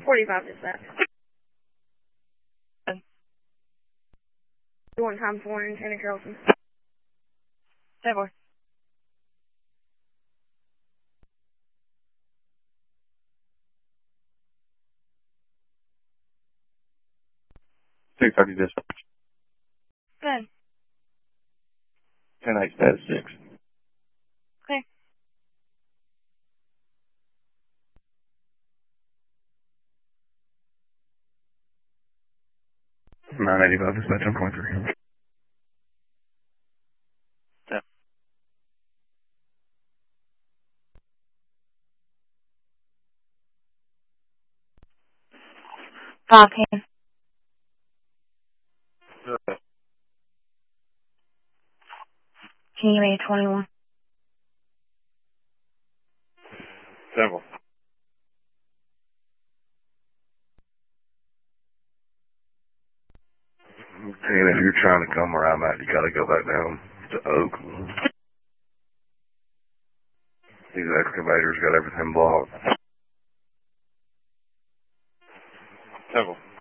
45 dispatch. 1 times 4 in Santa Carlson. 10-4. Dispatch. Good. 10-8, status 6. Okay. $985 dispatch on point 3. Yep. Can you give me a 21? Several. And if you're trying to come where I'm at, you gotta go back down to Oak. These excavators got everything blocked. Several.